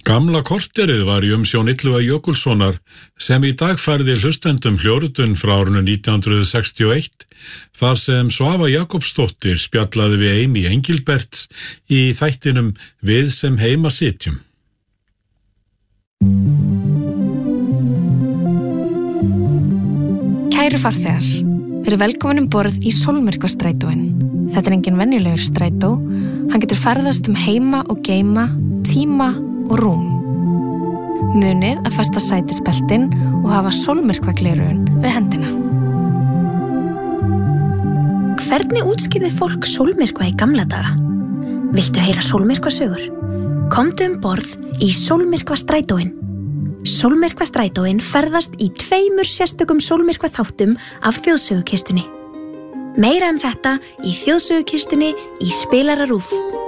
Gamla korterið var í umsjón Illuga Jökulssonar sem í dag færði hlustendum hljóritun frá árinu 1961 þar sem Svava Jakobsdóttir spjallaði við Amy Engilberts í þættinum Við sem heima sitjum. Kæru farþegar, verið velkomin borð í Sólmyrkvastrætóin. Þetta engin venjulegur strætó, hann getur ferðast heima og geyma, tíma og rúm. Munið að festa sætisbeltin og hafa sólmyrkvagleraugun við hendina. Hvernig útskýrði fólk sólmyrkva í gamla daga? Viltu heyra sólmyrkvasögur? Komdu borð í Sólmyrkvastrætóin. Sólmyrkvastrætóin ferðast í 2 sérstökum sólmyrkvaþáttum af þjóðsögukistunni. Meira þetta í þjóðsögukistunni í Spilara RÚV.